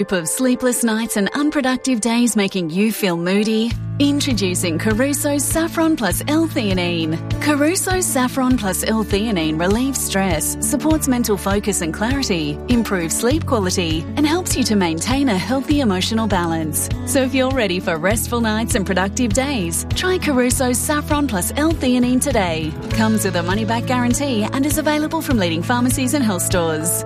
Of sleepless nights and unproductive days making you feel moody? Introducing Caruso's Saffron Plus L-theanine. Caruso's Saffron Plus L-theanine relieves stress, supports mental focus and clarity, improves sleep quality, and helps you to maintain a healthy emotional balance. So if you're ready for restful nights and productive days, try Caruso's Saffron Plus L-theanine today. Comes with a money-back guarantee and is available from leading pharmacies and health stores.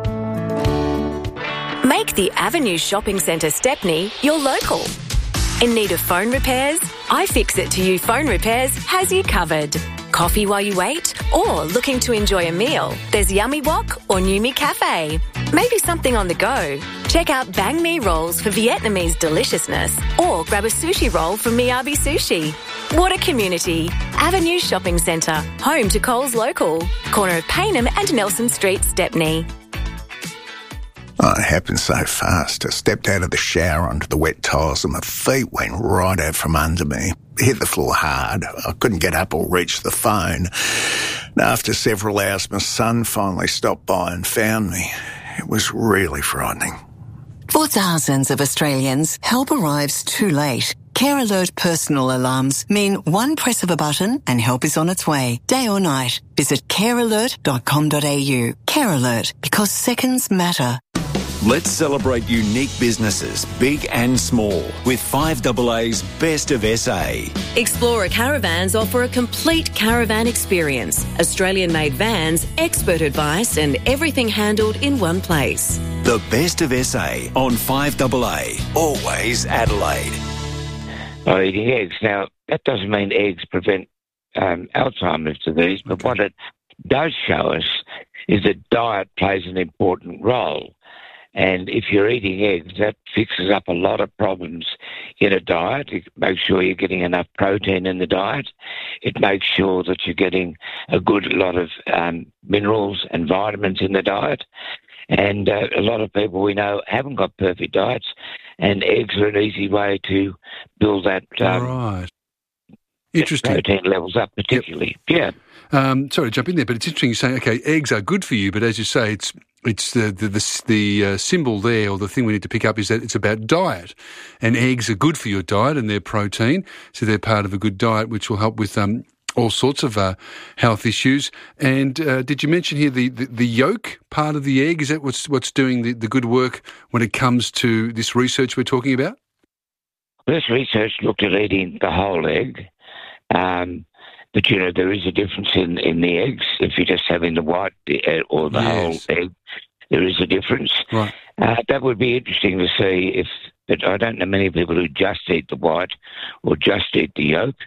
Make the Avenue Shopping Centre Stepney your local. In need of phone repairs? iFixit2You Phone Repairs has you covered. Coffee while you wait? Or looking to enjoy a meal? There's Yummy Wok or Numi Cafe. Maybe something on the go? Check out Bang Mi rolls for Vietnamese deliciousness, or grab a sushi roll from Miyabi Sushi. What a community. Avenue Shopping Centre, home to Coles Local. Corner of Payneham and Nelson Street, Stepney. Oh, it happened so fast. I stepped out of the shower onto the wet tiles and my feet went right out from under me. Hit the floor hard. I couldn't get up or reach the phone. And after several hours, my son finally stopped by and found me. It was really frightening. For thousands of Australians, help arrives too late. Care Alert personal alarms mean one press of a button and help is on its way, day or night. Visit carealert.com.au. Care Alert, because seconds matter. Let's celebrate unique businesses, big and small, with 5AA's Best of SA. Explorer Caravans offer a complete caravan experience. Australian-made vans, expert advice and everything handled in one place. The Best of SA on 5AA, always Adelaide. Eating eggs. Now, that doesn't mean eggs prevent Alzheimer's disease, but what it does show us is that diet plays an important role. And if you're eating eggs, that fixes up a lot of problems in a diet. It makes sure you're getting enough protein in the diet. It makes sure that you're getting a good lot of minerals and vitamins in the diet. And a lot of people we know haven't got perfect diets, and eggs are an easy way to build that right. Interesting. Protein levels up, particularly. Yep. Yeah. Sorry to jump in there, but it's interesting you're saying, okay, eggs are good for you, but as you say, it's the symbol there, or the thing we need to pick up, is that it's about diet. And eggs are good for your diet, and they're protein, so they're part of a good diet, which will help with all sorts of health issues. And did you mention here the yolk part of the egg? Is that what's doing the good work when it comes to this research we're talking about? This research looked at eating the whole egg. But, there is a difference in the eggs. If you're just having the white or the whole egg, there is a difference. Right. That would be interesting to see but I don't know many people who just eat the white or just eat the yolk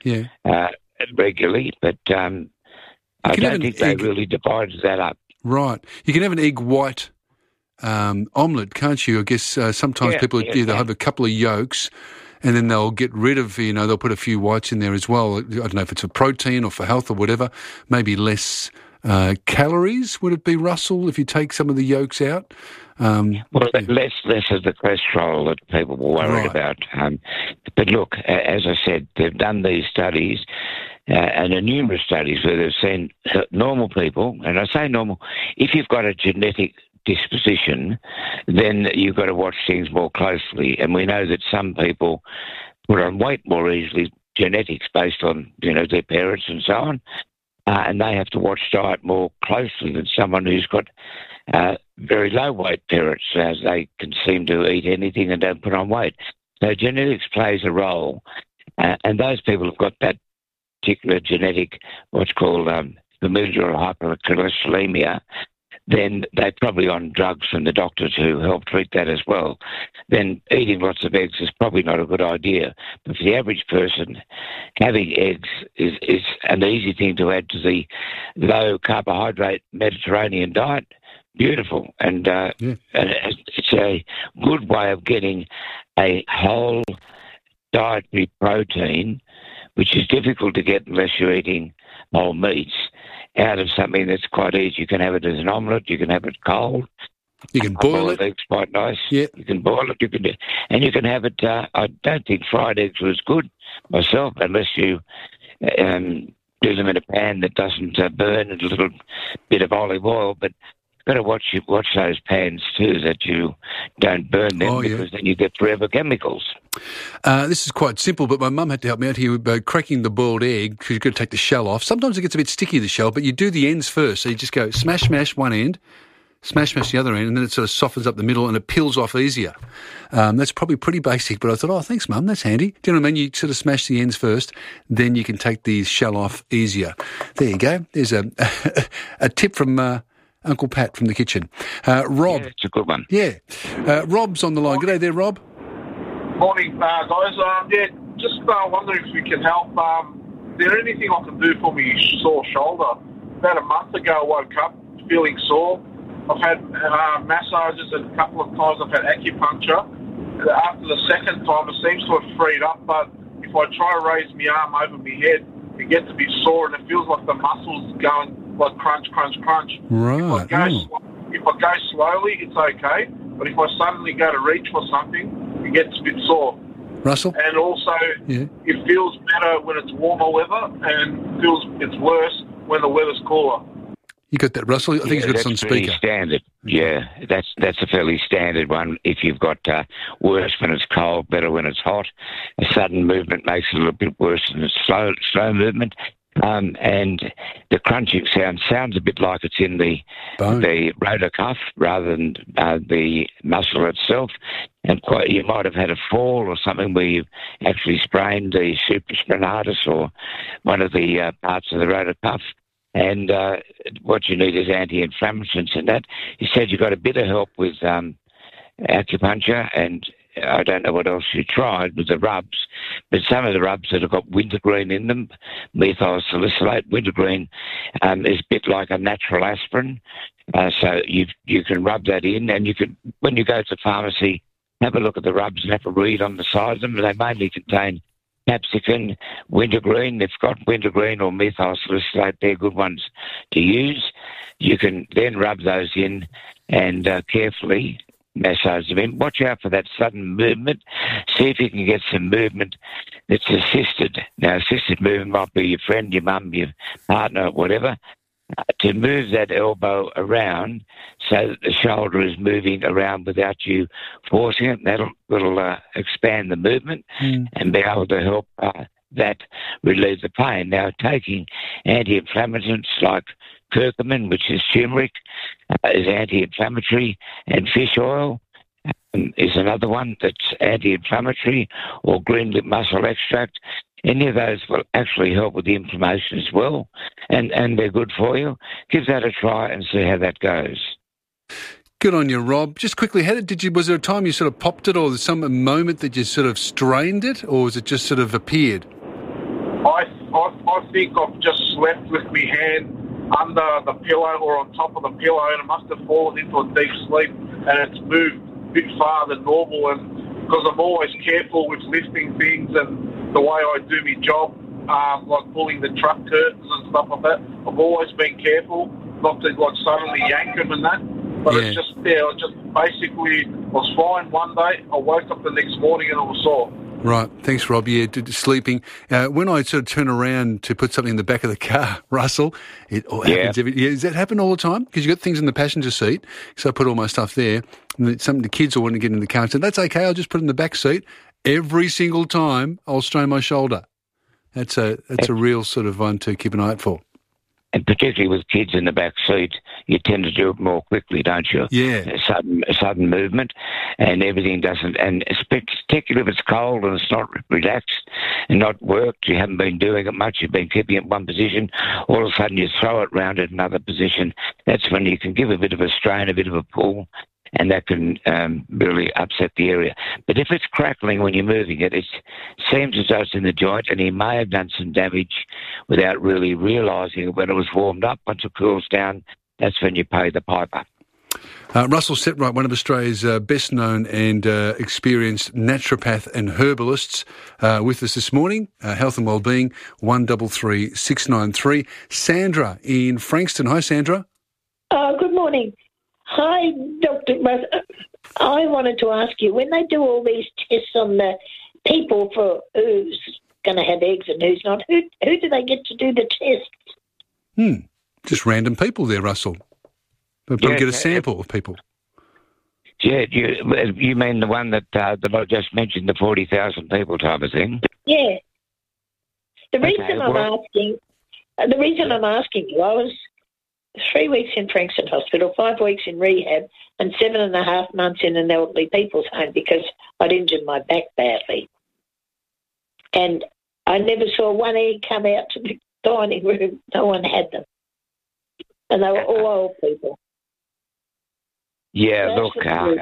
regularly, but I don't think they really divided that up. Right. You can have an egg white omelette, can't you? I guess sometimes people they'll have a couple of yolks, and then they'll get rid of, they'll put a few whites in there as well. I don't know if it's for protein or for health or whatever. Maybe less calories, would it be, Russell, if you take some of the yolks out? Less of the cholesterol that people were worried about. But look, as I said, they've done these studies, and numerous studies where they've seen normal people, and I say normal, if you've got a genetic disposition, then you've got to watch things more closely. And we know that some people put on weight more easily, genetics based on, their parents and so on, and they have to watch diet more closely than someone who's got very low weight parents, as they can seem to eat anything and don't put on weight. So genetics plays a role, and those people have got that particular genetic, what's called familial hypercholesterolemia, then they're probably on drugs from the doctors who help treat that as well. Then eating lots of eggs is probably not a good idea. But for the average person, having eggs is an easy thing to add to the low-carbohydrate Mediterranean diet. Beautiful. And it's a good way of getting a whole dietary protein, which is difficult to get unless you're eating whole meats, out of something that's quite easy. You can have it as an omelette, you can have it cold. You can boil it. Eggs quite nice. Yeah. You can boil it, and you can have it, I don't think fried eggs was good myself, unless you do them in a pan that doesn't burn, and a little bit of olive oil, but better watch those pans too, that you don't burn them, because then you get forever chemicals. This is quite simple, but my mum had to help me out here by cracking the boiled egg, because you've got to take the shell off. Sometimes it gets a bit sticky, the shell, but you do the ends first. So you just go smash one end, smash the other end, and then it sort of softens up the middle and it peels off easier. That's probably pretty basic, but I thought, thanks, Mum, that's handy. Do you know what I mean? You sort of smash the ends first, then you can take the shell off easier. There you go. There's a tip from Uncle Pat from the kitchen. Rob. Yeah, it's a good one. Yeah. Rob's on the line. G'day there, Rob. Morning, guys. Just wondering if we can help. Is there anything I can do for my sore shoulder? About a month ago, I woke up feeling sore. I've had massages, and a couple of times I've had acupuncture. After the second time, it seems to have freed up, but if I try to raise my arm over my head, it gets a bit sore, and it feels like the muscles going like crunch, crunch, crunch. Right. If I go slowly, it's okay, but if I suddenly go to reach for something, it gets a bit sore. Russell? And also, It feels better when it's warmer weather, and it's worse when the weather's cooler. You got that, Russell? I think he's got it on speaker. That's standard. Yeah, that's a fairly standard one. If you've got worse when it's cold, better when it's hot. A sudden movement makes it a little bit worse than a slow movement. And the crunching sounds a bit like it's in the rotor cuff rather than the muscle itself. And you might have had a fall or something where you've actually sprained the supraspinatus or one of the parts of the rotor cuff. And what you need is anti-inflammatories and that. He said you got a bit of help with acupuncture, and I don't know what else you tried with the rubs, but some of the rubs that have got wintergreen in them, methyl salicylate, wintergreen is a bit like a natural aspirin. So you can rub that in, and you can, when you go to the pharmacy, have a look at the rubs and have a read on the side of them. They mainly contain capsicum, wintergreen. They've got wintergreen or methyl salicylate. They're good ones to use. You can then rub those in and carefully massage them in. Watch out for that sudden movement. See if you can get some movement that's assisted. Now, assisted movement might be your friend, your mum, your partner, whatever. To move that elbow around so that the shoulder is moving around without you forcing it. That'll expand the movement and be able to help that relieve the pain. Now, taking anti-inflammatories like curcumin, which is turmeric, is anti-inflammatory, and fish oil is another one that's anti-inflammatory, or green lip mussel extract. Any of those will actually help with the inflammation as well, and they're good for you. Give that a try and see how that goes. Good on you, Rob. Just quickly, was there a time you sort of popped it, or some moment that you sort of strained it, or was it just sort of appeared? I think I've just slept with my hand under the pillow or on top of the pillow, and it must have fallen into a deep sleep, and it's moved a bit farther than normal. And because I'm always careful with lifting things and the way I do my job, like pulling the truck curtains and stuff like that, I've always been careful not to suddenly yank them and that. But it's just basically, I was fine one day, I woke up the next morning and it was sore. Right, thanks, Rob. Yeah, sleeping. When I sort of turn around to put something in the back of the car, Russell, it happens. Does that happen all the time? Because you've got things in the passenger seat, so I put all my stuff there. And the kids will want to get in the car and say, that's okay, I'll just put it in the back seat. Every single time I'll strain my shoulder. That's a real sort of one to keep an eye out for. And particularly with kids in the back seat, you tend to do it more quickly, don't you? Yeah. A sudden movement, and everything doesn't. And particularly if it's cold and it's not relaxed and not worked, you haven't been doing it much, you've been keeping it in one position, all of a sudden you throw it round at another position. That's when you can give a bit of a strain, a bit of a pull, and that can really upset the area. But if it's crackling when you're moving it, it seems as though it's in the joint, and he may have done some damage without really realising it when it was warmed up. Once it cools down, that's when you pay the piper. Russell Setright, one of Australia's best known and experienced naturopath and herbalists, with us this morning. Health and Wellbeing, 133 693. Sandra in Frankston. Hi, Sandra. Good morning. Hi, Dr. I wanted to ask you, when they do all these tests on the people for who's going to have eggs and who's not, who do they get to do the tests? Just random people there, Russell. But probably get a sample of people. Yeah, you mean the one that I just mentioned, the 40,000 people type of thing? Yeah. The reason I'm asking you, I was 3 weeks in Frankston Hospital, 5 weeks in rehab, and 7.5 months in an elderly people's home because I'd injured my back badly. And I never saw one egg come out to the dining room. No one had them. And they were all old people. Yeah, look,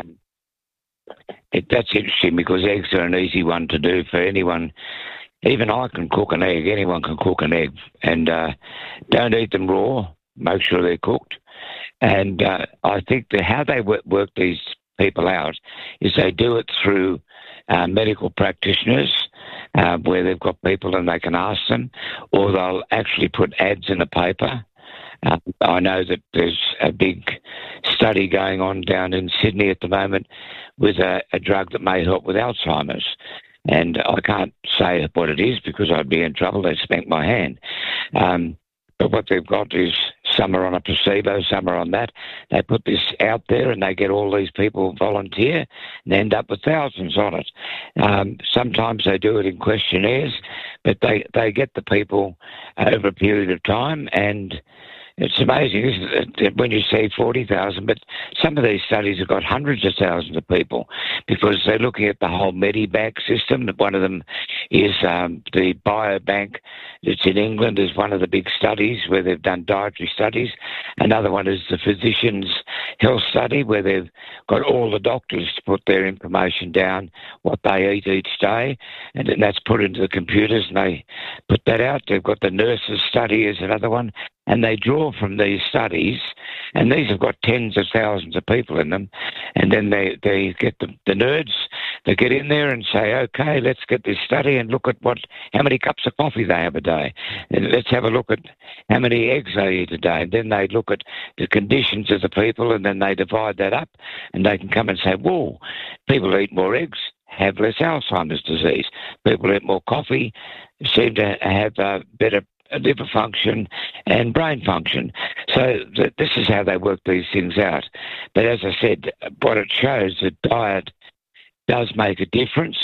that's interesting because eggs are an easy one to do for anyone. Even I can cook an egg. Anyone can cook an egg. And don't eat them raw. Make sure they're cooked. And I think that how they work these people out is they do it through medical practitioners where they've got people and they can ask them, or they'll actually put ads in the paper. I know that there's a big study going on down in Sydney at the moment with a drug that may help with Alzheimer's. And I can't say what it is because I'd be in trouble. They'd spank my hand. But what they've got is some are on a placebo, some are on that. They put this out there and they get all these people volunteer and end up with thousands on it. Sometimes they do it in questionnaires, but they get the people over a period of time, and it's amazing, isn't it, when you say 40,000, but some of these studies have got hundreds of thousands of people because they're looking at the whole Medibank system. One of them is the Biobank that's in England is one of the big studies where they've done dietary studies. Another one is the Physicians' Health Study where they've got all the doctors to put their information down, what they eat each day, and then that's put into the computers and they put that out. They've got the Nurses' Study is another one. And they draw from these studies, and these have got tens of thousands of people in them, and then they get the nerds, they get in there and say, okay, let's get this study and look at how many cups of coffee they have a day, and let's have a look at how many eggs they eat a day, and then they look at the conditions of the people, and then they divide that up, and they can come and say, whoa, people who eat more eggs have less Alzheimer's disease. People who eat more coffee seem to have better liver function and brain function. So this is how they work these things out. But as I said, what it shows, that diet does make a difference.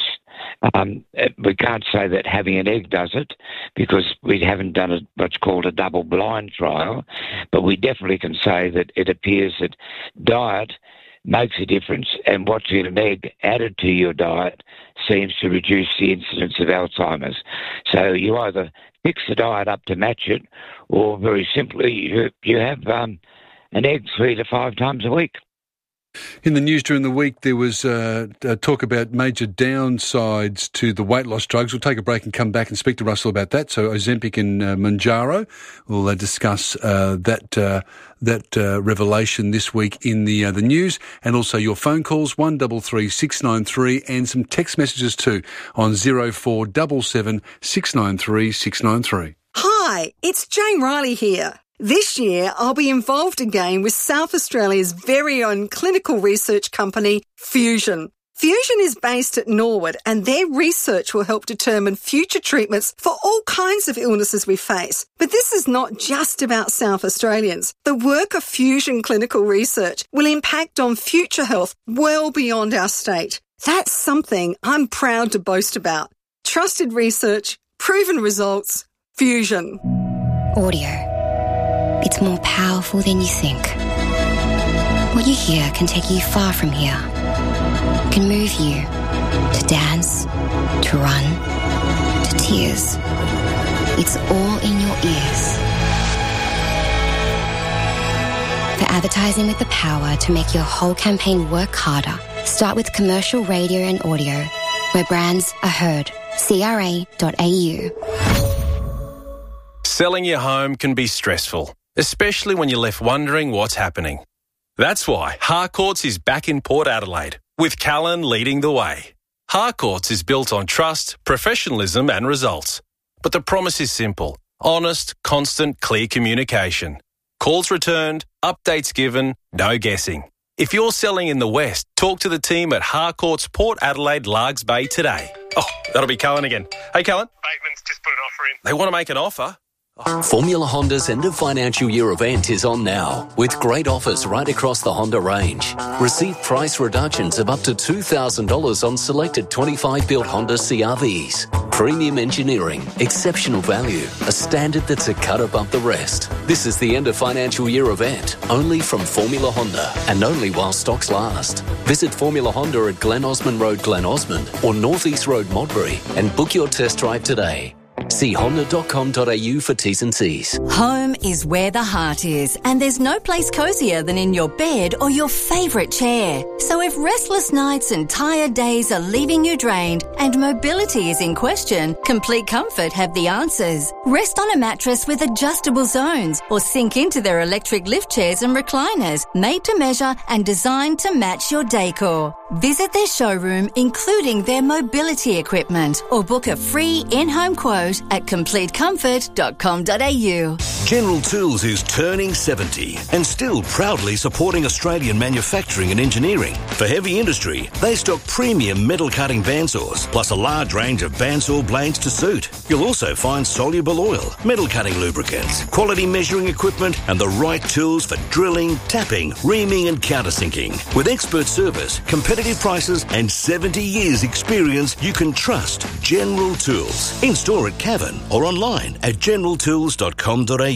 We can't say that having an egg does it because we haven't done what's called a double-blind trial, but we definitely can say that it appears that diet makes a difference, and what's in an egg added to your diet seems to reduce the incidence of Alzheimer's. So you either fix the diet up to match it, or very simply you have an egg 3 to 5 times a week. In the news during the week, there was talk about major downsides to the weight loss drugs. We'll take a break and come back and speak to Russell about that. So Ozempic and Mounjaro, we'll discuss that revelation this week in the news, and also your phone calls 133 693 and some text messages too on 0477 693 693. Hi, it's Jane Riley here. This year, I'll be involved again with South Australia's very own clinical research company, Fusion. Fusion is based at Norwood, and their research will help determine future treatments for all kinds of illnesses we face. But this is not just about South Australians. The work of Fusion Clinical Research will impact on future health well beyond our state. That's something I'm proud to boast about. Trusted research, proven results, Fusion. Audio. It's more powerful than you think. What you hear can take you far from here. Can move you to dance, to run, to tears. It's all in your ears. For advertising with the power to make your whole campaign work harder, start with commercial radio and audio, where brands are heard. CRA.au. Selling your home can be stressful, especially when you're left wondering what's happening. That's why Harcourts is back in Port Adelaide, with Callan leading the way. Harcourts is built on trust, professionalism and results. But the promise is simple: honest, constant, clear communication. Calls returned, updates given, no guessing. If you're selling in the West, talk to the team at Harcourts Port Adelaide Largs Bay today. Oh, that'll be Callan again. Hey, Callan. Bateman's just put an offer in. They want to make an offer? Formula Honda's end of financial year event is on now, with great offers right across the Honda range. Receive price reductions of up to $2,000 on selected 25-built Honda CR-Vs. Premium engineering, exceptional value, a standard that's a cut above the rest. This is the end of financial year event, only from Formula Honda, and only while stocks last. Visit Formula Honda at Glen Osmond Road, Glen Osmond, or North East Road, Modbury, and book your test drive today. See honda.com.au for T's and C's. Home is where the heart is, and there's no place cosier than in your bed or your favourite chair. So if restless nights and tired days are leaving you drained and mobility is in question, Complete Comfort have the answers. Rest on a mattress with adjustable zones or sink into their electric lift chairs and recliners, made to measure and designed to match your decor. Visit their showroom, including their mobility equipment, or book a free in-home quote at completecomfort.com.au. General Tools is turning 70 and still proudly supporting Australian manufacturing and engineering. For heavy industry, they stock premium metal cutting bandsaws, plus a large range of bandsaw blades to suit. You'll also find soluble oil, metal cutting lubricants, quality measuring equipment, and the right tools for drilling, tapping, reaming and countersinking. With expert service, competitive prices and 70 years experience, you can trust General Tools. In store at Cavan or online at generaltools.com.au.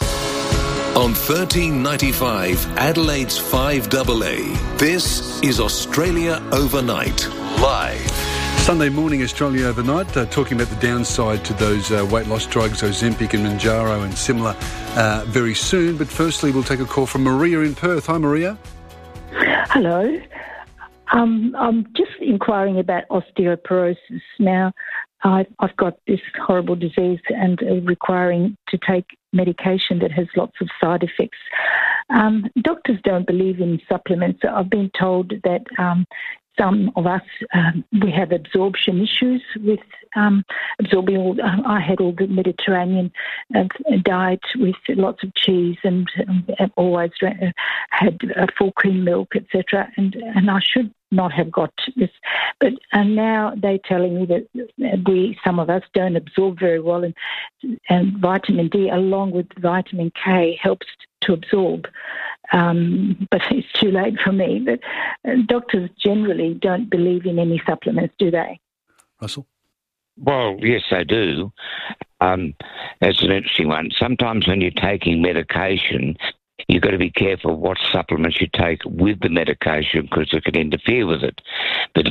On 1395 Adelaide's 5AA, this is Australia Overnight, live. Sunday morning, Australia Overnight, talking about the downside to those weight loss drugs, Ozempic and Mounjaro and similar, very soon. But firstly, we'll take a call from Maria in Perth. Hi, Maria. Hello. I'm just inquiring about osteoporosis. Now, I've got this horrible disease and requiring to take medication that has lots of side effects. Doctors don't believe in supplements. I've been told that some of us, we have absorption issues with absorbing all. I had all the Mediterranean diet with lots of cheese and always had full cream milk, etc. And I should not have got this, but now they're telling me that some of us don't absorb very well, and vitamin D along with vitamin K helps to absorb. But it's too late for me. But doctors generally don't believe in any supplements, do they? Russell? Well, yes, they do. That's an interesting one. Sometimes when you're taking medication, you've got to be careful what supplements you take with the medication because it can interfere with it. But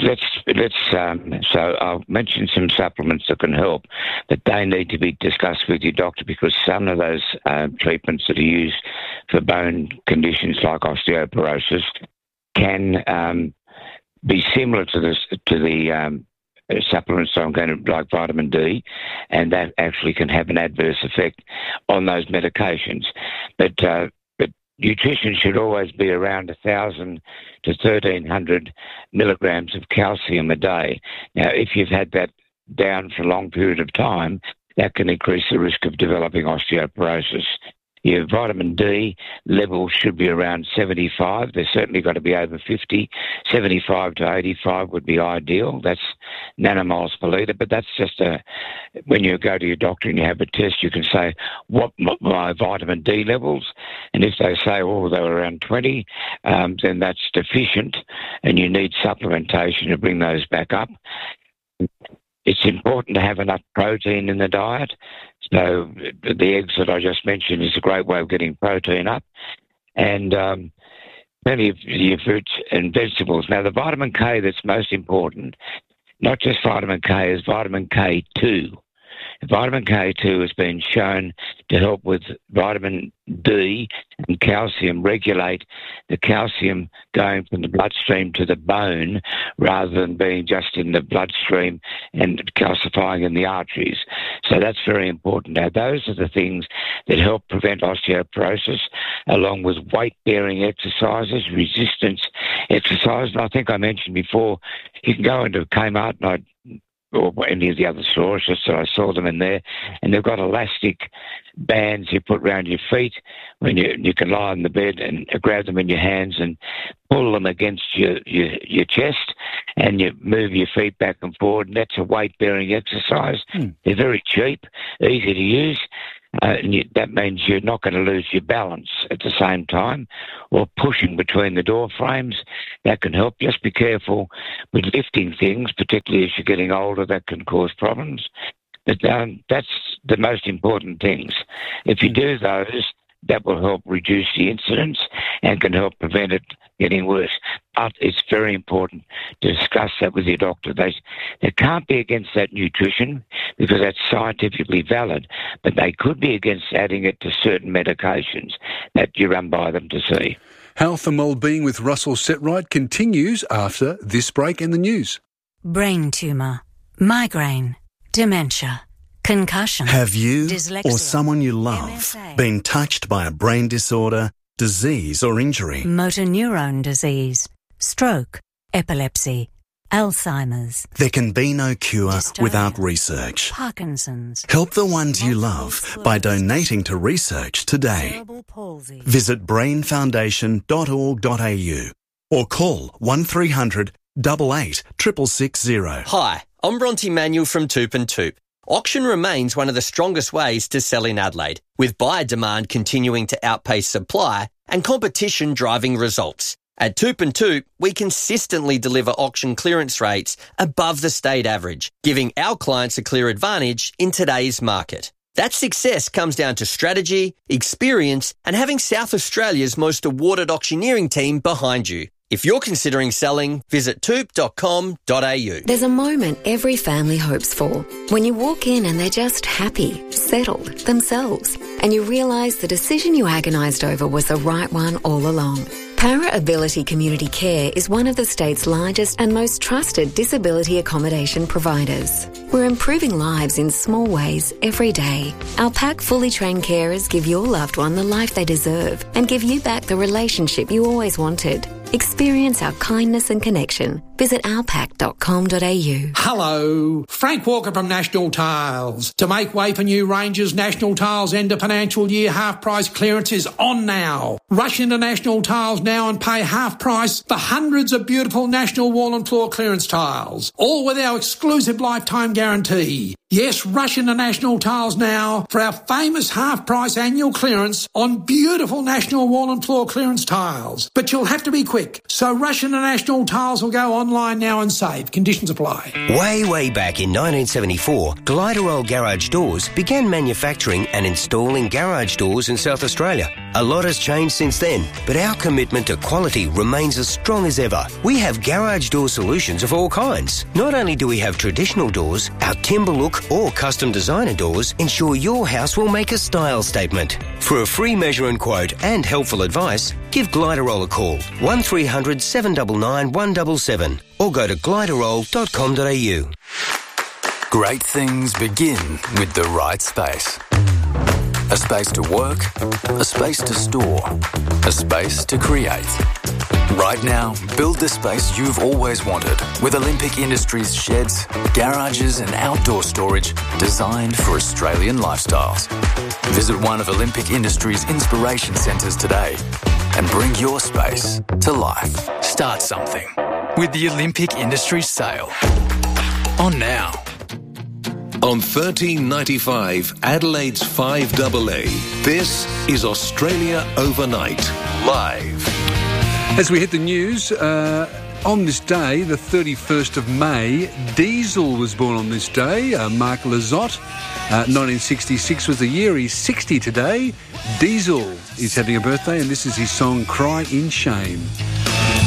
so I'll mention some supplements that can help, but they need to be discussed with your doctor because some of those treatments that are used for bone conditions like osteoporosis can be similar to the supplements, so I'm going to like vitamin D, and that actually can have an adverse effect on those medications. But nutrition should always be around 1,000 to 1,300 milligrams of calcium a day. Now, if you've had that down for a long period of time, that can increase the risk of developing osteoporosis. Your vitamin D levels should be around 75. They've certainly got to be over 50. 75 to 85 would be ideal. That's nanomoles per litre. But that's just when you go to your doctor and you have a test, you can say, what my vitamin D levels? And if they say, oh, they were around 20, then that's deficient and you need supplementation to bring those back up. It's important to have enough protein in the diet. So the eggs that I just mentioned is a great way of getting protein up. And plenty of your fruits and vegetables. Now, the vitamin K that's most important, not just vitamin K, is vitamin K2. Vitamin K2 has been shown to help with vitamin D and calcium, regulate the calcium going from the bloodstream to the bone rather than being just in the bloodstream and calcifying in the arteries. So that's very important. Now, those are the things that help prevent osteoporosis, along with weight-bearing exercises, resistance exercise. And I think I mentioned before, you can go into Kmart or any of the other stores, just so I saw them in there, and they've got elastic bands you put around your feet when you can lie on the bed and grab them in your hands and pull them against your chest, and you move your feet back and forward, and that's a weight-bearing exercise. They're very cheap, easy to use, That means you're not going to lose your balance at the same time, or pushing between the door frames. That can help. Just be careful with lifting things, particularly as you're getting older. That can cause problems. But that's the most important things. If you do those, that will help reduce the incidence and can help prevent it getting worse. But it's very important to discuss that with your doctor. They can't be against that nutrition because that's scientifically valid, but they could be against adding it to certain medications that you run by them to see. Health and Wellbeing with Russell Setright continues after this break and the news. Brain tumour, migraine, dementia, concussion. Have you dyslexia, or someone you love MSA, been touched by a brain disorder, disease or injury? motor neurone disease, stroke, epilepsy, Alzheimer's. There can be no cure Dystonia, without research. Parkinson's. Help the ones you love by donating to research today. Cerebral palsy. Visit brainfoundation.org.au or call 1300 88 660. Hi, I'm Bronte Manuel from Toop and Toop. Auction remains one of the strongest ways to sell in Adelaide, with buyer demand continuing to outpace supply and competition driving results. At Toop and Toop, we consistently deliver auction clearance rates above the state average, giving our clients a clear advantage in today's market. That success comes down to strategy, experience, and having South Australia's most awarded auctioneering team behind you. If you're considering selling, visit toop.com.au. There's a moment every family hopes for. When you walk in and they're just happy, settled, themselves, and you realise the decision you agonised over was the right one all along. Para Ability Community Care is one of the state's largest and most trusted disability accommodation providers. We're improving lives in small ways every day. Our PAC fully trained carers give your loved one the life they deserve and give you back the relationship you always wanted. Experience our kindness and connection. Visit ourpac.com.au. Hello, Frank Walker from National Tiles. To make way for new ranges, National Tiles end of financial year half price clearance is on now. Rush into National Tiles now and pay half price for hundreds of beautiful National wall and floor clearance tiles, all with our exclusive lifetime guarantee. Yes, rush into National Tiles now for our famous half price annual clearance on beautiful National wall and floor clearance tiles. But you'll have to be quick, so rush into National Tiles or go online now and save. Conditions apply. Way back in 1974, Gliderol Garage Doors began manufacturing and installing garage doors in South Australia. A lot has changed since then, but our commitment to quality remains as strong as ever. We have garage door solutions of all kinds. Not only do we have traditional doors, our timber look or custom designer doors ensure your house will make a style statement. For a free measure and quote and helpful advice, give Gliderol a call, 1300 799 177, or go to gliderol.com.au. Great things begin with the right space. A space to work, a space to store, a space to create. Right now, build the space you've always wanted with Olympic Industries sheds, garages and outdoor storage designed for Australian lifestyles. Visit one of Olympic Industries' inspiration centres today and bring your space to life. Start something with the Olympic Industries sale. On now. On 1395 Adelaide's 5AA, this is Australia Overnight, live. As we hit the news, on this day, the 31st of May, Diesel was born on this day. Mark Lizotte, 1966 was the year. He's 60 today. Diesel is having a birthday, and this is his song, Cry in Shame.